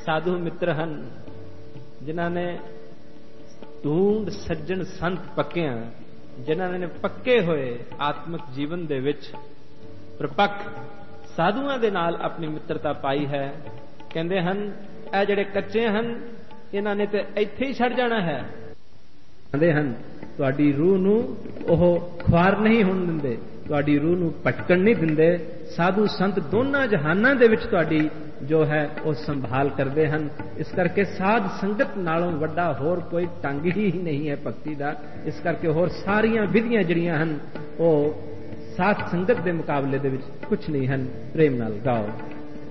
साधु मित्र हन जिन्हां ने ढूंढ सज्जन संत पक्कियां, जिन्हां ने पक्के होए आत्मिक जीवन दे विच प्रपक्ष साधुआं दे नाल अपनी मित्रता पाई है। कहंदे हन ਇਹ ਜਿਹੜੇ ਕੱਚੇ ਹਨ ਇਹਨਾਂ ਨੇ ਤੇ ਇੱਥੇ ਹੀ ਛੱਡ ਜਾਣਾ ਹੈ। ਕਹਿੰਦੇ ਹਨ ਤੁਹਾਡੀ ਰੂਹ ਨੂੰ ਉਹ ਖੁਆਰ ਨਹੀਂ ਹੋਣ ਦਿੰਦੇ, ਤੁਹਾਡੀ ਰੂਹ ਨੂੰ ਭਟਕਣ ਨਹੀਂ ਦਿੰਦੇ। ਸਾਧੂ ਸੰਤ ਦੋਨਾਂ ਜਹਾਨਾਂ ਦੇ ਵਿੱਚ ਤੁਹਾਡੀ ਜੋ ਹੈ ਉਹ ਸੰਭਾਲ ਕਰਦੇ ਹਨ। ਇਸ ਕਰਕੇ ਸਾਧ ਸੰਗਤ ਨਾਲੋਂ ਵੱਡਾ ਹੋਰ ਕੋਈ ਢੰਗ ਹੀ ਨਹੀਂ ਹੈ ਭਗਤੀ ਦਾ। ਇਸ ਕਰਕੇ ਹੋਰ ਸਾਰੀਆਂ ਵਿਧੀਆਂ ਜਿਹੜੀਆਂ ਹਨ ਉਹ ਸਾਧ ਸੰਗਤ ਦੇ ਮੁਕਾਬਲੇ ਦੇ ਵਿੱਚ ਕੁਛ ਨਹੀਂ ਹਨ। ਪ੍ਰੇਮ ਨਾਲ ਗਾਓ।